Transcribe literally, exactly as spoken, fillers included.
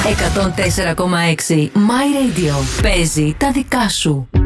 εκατόν τέσσερα κόμμα έξι My Radio. Παίζει τα δικά σου.